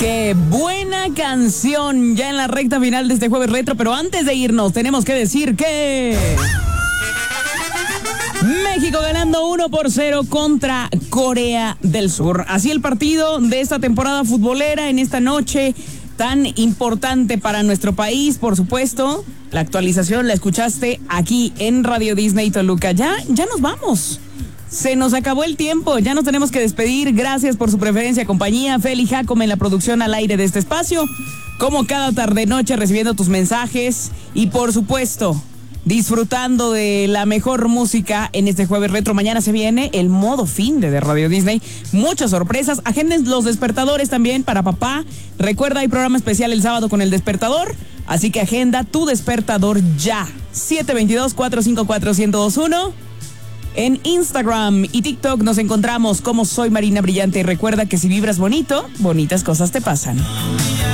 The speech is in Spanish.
Qué buena canción ya en la recta final de este jueves retro, pero antes de irnos tenemos que decir que México ganando 1-0 contra Corea del Sur. Así el partido de esta temporada futbolera en esta noche tan importante para nuestro país, por supuesto. La actualización la escuchaste aquí en Radio Disney Toluca. Ya nos vamos. Se nos acabó el tiempo, ya nos tenemos que despedir. Gracias por su preferencia, compañía. Feli Jacome en la producción al aire de este espacio. Como cada tarde-noche recibiendo tus mensajes y, por supuesto, disfrutando de la mejor música en este jueves retro. Mañana se viene el modo fin de Radio Disney. Muchas sorpresas. Agenden los despertadores también para papá. Recuerda, hay programa especial el sábado con el despertador. Así que agenda tu despertador ya. 722-454-1021. En Instagram y TikTok nos encontramos como Soy Marina Brillante. Y recuerda que si vibras bonito, bonitas cosas te pasan.